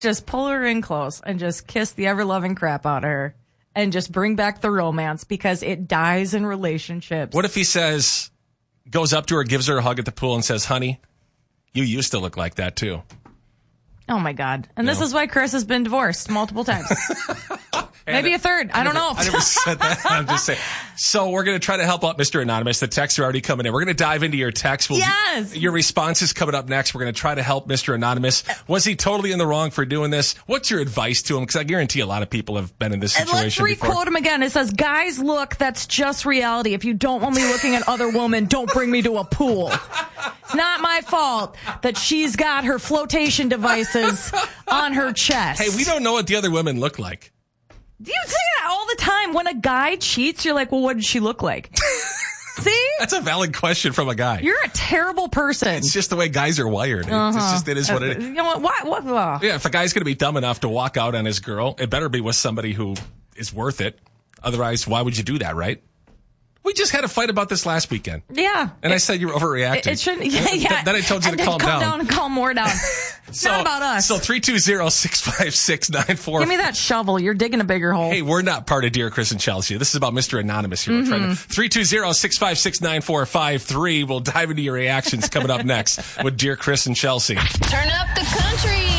just pull her in close and just kiss the ever-loving crap out of her and just bring back the romance because it dies in relationships. What if he goes up to her, gives her a hug at the pool and says, honey, you used to look like that too. Oh, my God. And this is why Chris has been divorced multiple times. Maybe a third. I don't know. I never said that. I'm just saying. So we're going to try to help out Mr. Anonymous. The texts are already coming in. We're going to dive into your text. Yes. Your responses coming up next. We're going to try to help Mr. Anonymous. Was he totally in the wrong for doing this? What's your advice to him? Because I guarantee a lot of people have been in this situation and let's re-quote him again. It says, guys, look, that's just reality. If you don't want me looking at other women, don't bring me to a pool. It's not my fault that she's got her flotation devices on her chest. Hey, we don't know what the other women look like. Do you say that all the time? When a guy cheats, you're like, well, what did she look like? See? That's a valid question from a guy. You're a terrible person. It's just the way guys are wired. It is what it is. You know what? Yeah, if a guy's going to be dumb enough to walk out on his girl, it better be with somebody who is worth it. Otherwise, why would you do that, right? We just had a fight about this last weekend. Yeah. And I said you were overreacting. It shouldn't. Yeah. Then I told you to calm down. Calm down and calm more down. It's not about us. So 320-656-94. Give me that shovel. You're digging a bigger hole. Hey, we're not part of Dear Chris and Chelsea. This is about Mr. Anonymous here. 320-656-9453. We'll dive into your reactions coming up next with Dear Chris and Chelsea. Turn up the country.